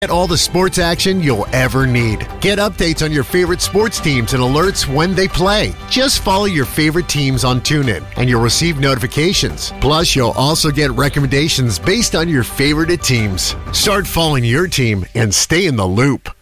Get all the sports action you'll ever need. Get updates on your favorite sports teams and alerts when they play. Just follow your favorite teams on TuneIn, and you'll receive notifications. Plus, you'll also get recommendations based on your favorite teams. Start following your team and stay in the loop.